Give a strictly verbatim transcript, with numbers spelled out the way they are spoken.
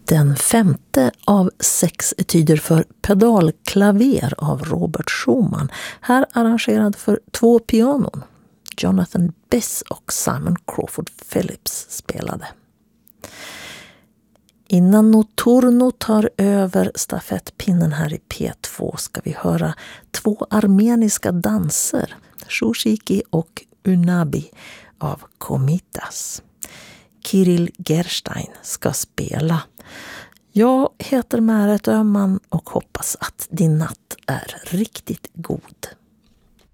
Den femte av sex etyder för pedalklaver av Robert Schumann, här arrangerad för två pianon. Jonathan Bess och Simon Crawford Phillips spelade. Innan Notorno tar över stafettpinnen här i P två ska vi höra två armeniska danser, Shushiki och Unabi av Komitas. Kirill Gerstein ska spela. Jag heter Märet Öhman och hoppas att din natt är riktigt god.